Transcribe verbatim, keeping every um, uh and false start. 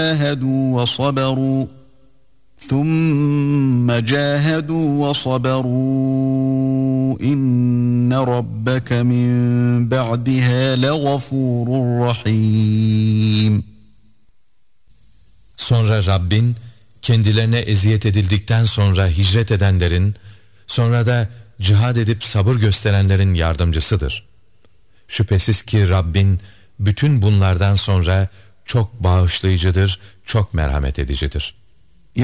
جاهدوا وصبروا ثم جاهدوا وصبروا إن ربك من بعدها لغفور رحيم. Sonra Rabbin kendilerine eziyet edildikten sonra hicret edenlerin, sonra da cihad edip sabır gösterenlerin yardımcısıdır. Şüphesiz ki Rabbin bütün bunlardan sonra çok bağışlayıcıdır, çok merhamet edicidir.